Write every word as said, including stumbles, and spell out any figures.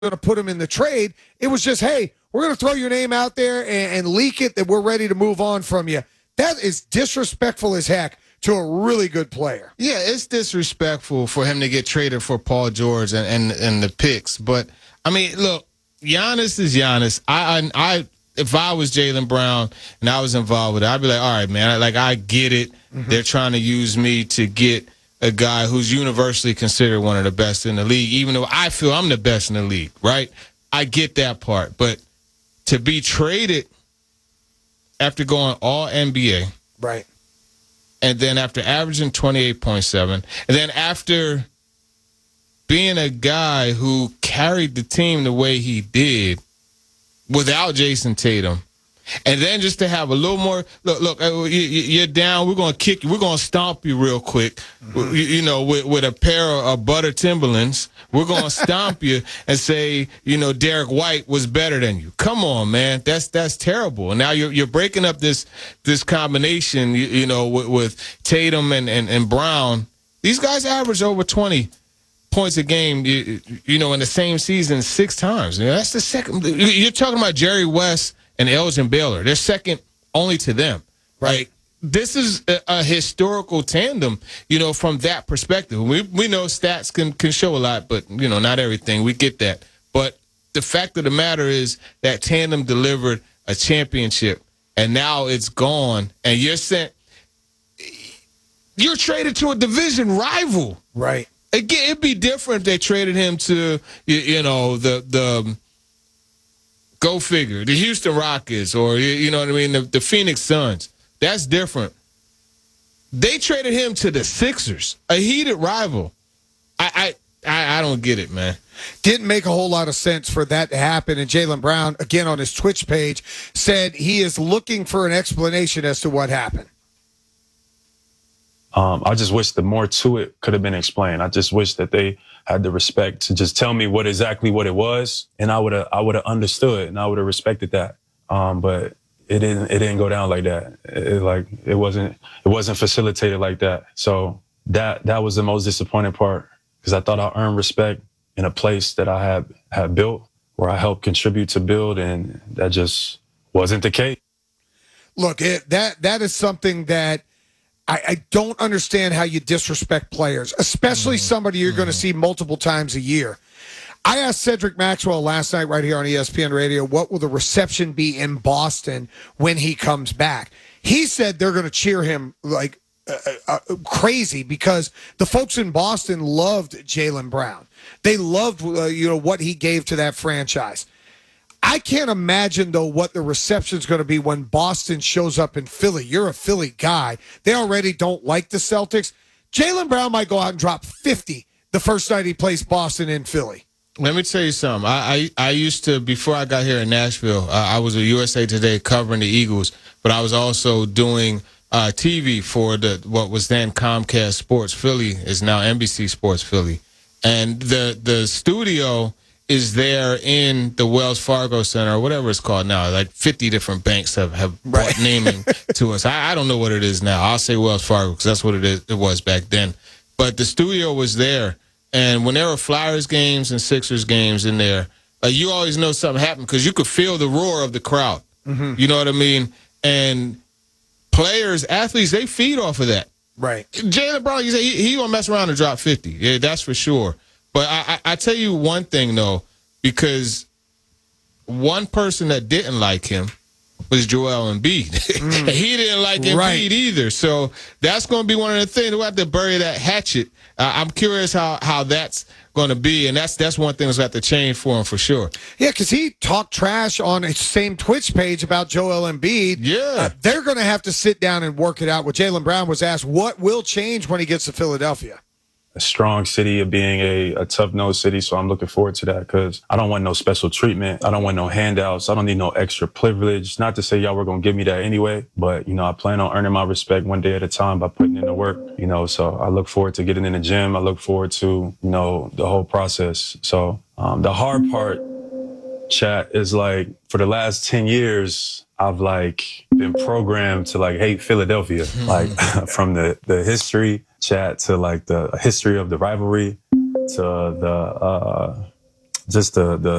going to put him in the trade. It was just, hey, we're going to throw your name out there and, and leak it that we're ready to move on from you. That is disrespectful as heck to a really good player. Yeah, it's disrespectful for him to get traded for Paul George and, and, and the picks. But, I mean, look, Giannis is Giannis. I, I, I if I was Jaylen Brown and I was involved with it, I'd be like, all right, man, like, I get it. Mm-hmm. They're trying to use me to get a guy who's universally considered one of the best in the league, even though I feel I'm the best in the league, right? I get that part. But to be traded after going all N B A. Right. And then after averaging twenty-eight point seven, and then after being a guy who carried the team the way he did without Jason Tatum, and then just to have a little more, look, look, you're down, we're going to kick you, we're going to stomp you real quick, mm-hmm. you, you know, with, with a pair of butter Timberlands. We're going to stomp you and say, you know, Derek White was better than you. Come on, man. That's that's terrible. And now you're you're breaking up this this combination, you, you know, with, with Tatum and, and, and Brown. These guys average over twenty points a game, you, you know, in the same season six times. You know, that's the second. You're talking about Jerry West and Elgin Baylor. They're second only to them, right? This is a, a historical tandem, you know, from that perspective. We we know stats can, can show a lot, but, you know, not everything. We get that. But the fact of the matter is that tandem delivered a championship, and now it's gone, and you're sent – you're traded to a division rival. Right. Again, it'd be different if they traded him to, you, you know, the the – go figure, the Houston Rockets or, you know what I mean, the, the Phoenix Suns. That's different. They traded him to the Sixers, a heated rival. I I I don't get it, man. Didn't make a whole lot of sense for that to happen. And Jaylen Brown, again on his Twitch page, said he is looking for an explanation as to what happened. Um, I just wish the more to it could have been explained. I just wish that they had the respect to just tell me what exactly what it was, and I would have I would have understood and I would have respected that. Um, but it didn't it didn't go down like that. It, it like it wasn't it wasn't facilitated like that. So that that was the most disappointing part, because I thought I earned respect in a place that I had had built, where I helped contribute to build, and that just wasn't the case. Look, it, that that is something that I, I don't understand how you disrespect players, especially mm-hmm. somebody you're mm-hmm. going to see multiple times a year. I asked Cedric Maxwell last night right here on E S P N Radio, what will the reception be in Boston when he comes back? He said they're going to cheer him like uh, uh, crazy, because the folks in Boston loved Jaylen Brown. They loved uh, you know what he gave to that franchise. I can't imagine, though, what the reception's going to be when Boston shows up in Philly. You're a Philly guy. They already don't like the Celtics. Jaylen Brown might go out and drop fifty the first night he plays Boston in Philly. Let me tell you something. I, I, I used to, before I got here in Nashville, uh, I was at U S A Today covering the Eagles, but I was also doing uh, T V for the what was then Comcast Sports Philly, is now N B C Sports Philly. And the the studio is there in the Wells Fargo Center, or whatever it's called now. Like fifty different banks have, have brought right. naming to us. I, I don't know what it is now. I'll say Wells Fargo because that's what it, is, it was back then. But the studio was there. And when there were Flyers games and Sixers games in there, uh, you always know something happened because you could feel the roar of the crowd. Mm-hmm. You know what I mean? And players, athletes, they feed off of that. Right. Jaylen Brown, he, he won't mess around and drop fifty. Yeah, that's for sure. But I, I, I tell you one thing, though, because one person that didn't like him was Joel Embiid. Mm. He didn't like Embiid right. either. So that's going to be one of the things. We'll have to bury that hatchet. Uh, I'm curious how, how that's going to be, and that's that's one thing that's got to change for him for sure. Yeah, because he talked trash on his same Twitch page about Joel Embiid. Yeah. Uh, they're going to have to sit down and work it out. What Jaylen Brown was asked, what will change when he gets to Philadelphia? A strong city of being a, a tough-nosed city, so I'm looking forward to that, because I don't want no special treatment. I don't want no handouts. I don't need no extra privilege. Not to say y'all were going to give me that anyway, but, you know, I plan on earning my respect one day at a time by putting in the work, you know, so I look forward to getting in the gym. I look forward to, you know, the whole process. So um, the hard part, chat, is like for the last ten years, I've like been programmed to like hate Philadelphia, like from the, the history chat to like the history of the rivalry to the uh, just the the